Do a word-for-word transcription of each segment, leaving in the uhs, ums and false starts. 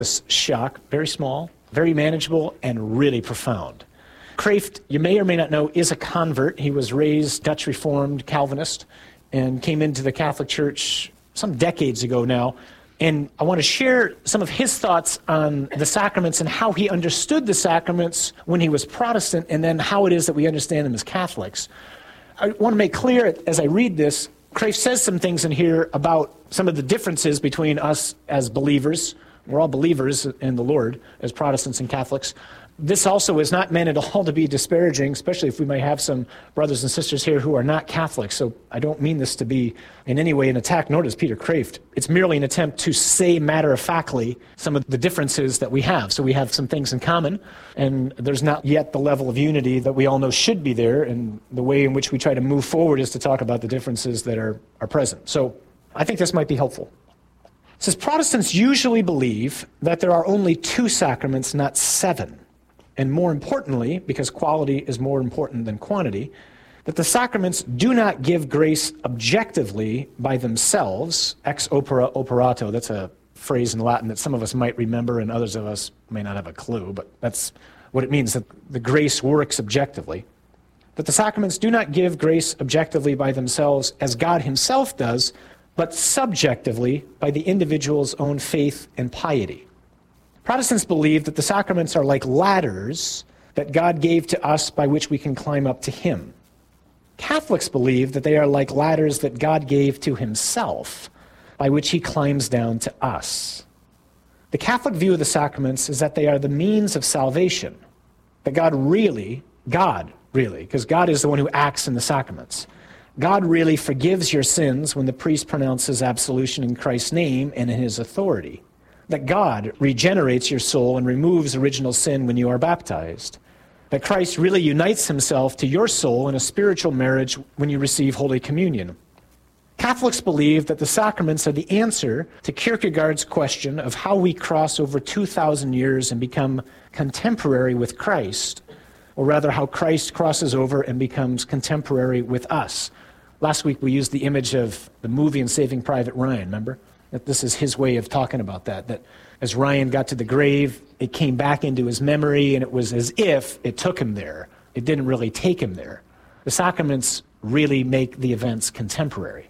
This shock, very small, very manageable, and really profound. Kreeft, you may or may not know, is a convert. He was raised Dutch Reformed Calvinist and came into the Catholic Church some decades ago now. And I want to share some of his thoughts on the sacraments and how he understood the sacraments when he was Protestant, and then how it is that we understand them as Catholics. I want to make clear, as I read this, Kreeft says some things in here about some of the differences between us as believers. We're all believers in the Lord as Protestants and Catholics. This also is not meant at all to be disparaging, especially if we may have some brothers and sisters here who are not Catholics. So I don't mean this to be in any way an attack, nor does Peter Kreeft. It's merely an attempt to say matter-of-factly some of the differences that we have. So we have some things in common, and there's not yet the level of unity that we all know should be there, and the way in which we try to move forward is to talk about the differences that are, are present. So I think this might be helpful. It says, Protestants usually believe that there are only two sacraments, not seven. And more importantly, because quality is more important than quantity, that the sacraments do not give grace objectively by themselves, ex opere operato. That's a phrase in Latin that some of us might remember and others of us may not have a clue, but that's what it means, that the grace works objectively. That the sacraments do not give grace objectively by themselves as God himself does, but subjectively by the individual's own faith and piety. Protestants believe that the sacraments are like ladders that God gave to us by which we can climb up to him. Catholics believe that they are like ladders that God gave to himself by which he climbs down to us. The Catholic view of the sacraments is that they are the means of salvation, that God really, God really, because God is the one who acts in the sacraments, God really forgives your sins when the priest pronounces absolution in Christ's name and in his authority. That God regenerates your soul and removes original sin when you are baptized. That Christ really unites himself to your soul in a spiritual marriage when you receive Holy Communion. Catholics believe that the sacraments are the answer to Kierkegaard's question of how we cross over two thousand years and become contemporary with Christ, or rather how Christ crosses over and becomes contemporary with us. Last week we used the image of the movie in Saving Private Ryan, remember? That this is his way of talking about that, that as Ryan got to the grave, it came back into his memory, and it was as if it took him there. It didn't really take him there. The sacraments really make the events contemporary.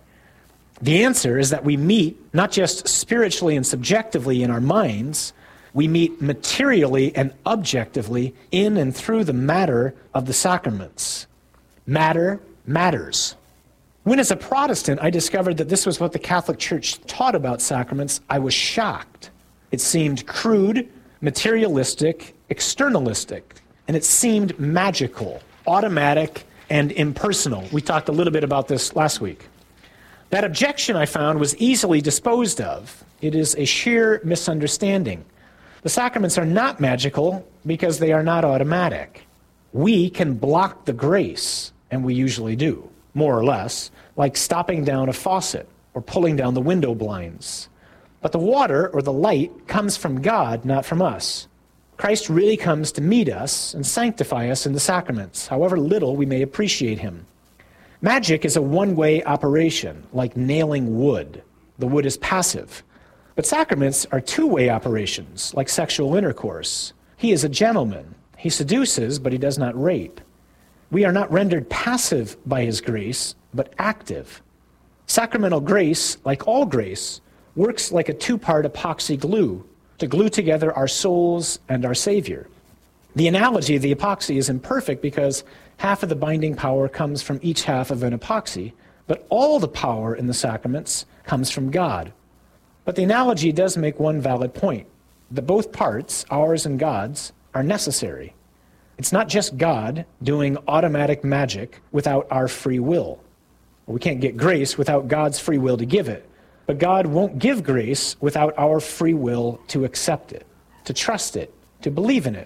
The answer is that we meet, not just spiritually and subjectively in our minds, we meet materially and objectively in and through the matter of the sacraments. Matter matters. When, as a Protestant, I discovered that this was what the Catholic Church taught about sacraments, I was shocked. It seemed crude, materialistic, externalistic, and it seemed magical, automatic, and impersonal. We talked a little bit about this last week. That objection, I found, was easily disposed of. It is a sheer misunderstanding. The sacraments are not magical because they are not automatic. We can block the grace, and we usually do. More or less, like stopping down a faucet or pulling down the window blinds. But the water or the light comes from God, not from us. Christ really comes to meet us and sanctify us in the sacraments, however little we may appreciate him. Magic is a one-way operation, like nailing wood. The wood is passive. But sacraments are two-way operations, like sexual intercourse. He is a gentleman. He seduces, but he does not rape. We are not rendered passive by his grace, but active. Sacramental grace, like all grace, works like a two-part epoxy glue to glue together our souls and our Savior. The analogy of the epoxy is imperfect because half of the binding power comes from each half of an epoxy, but all the power in the sacraments comes from God. But the analogy does make one valid point, that both parts, ours and God's, are necessary. It's not just God doing automatic magic without our free will. We can't get grace without God's free will to give it. But God won't give grace without our free will to accept it, to trust it, to believe in it.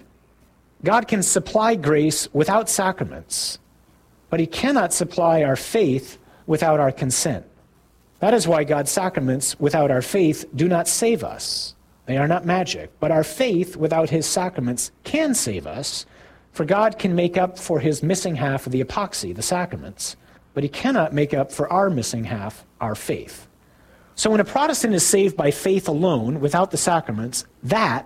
God can supply grace without sacraments, but he cannot supply our faith without our consent. That is why God's sacraments without our faith do not save us. They are not magic, but our faith without his sacraments can save us. For God can make up for his missing half of the epoxy, the sacraments, but he cannot make up for our missing half, our faith. So when a Protestant is saved by faith alone, without the sacraments, that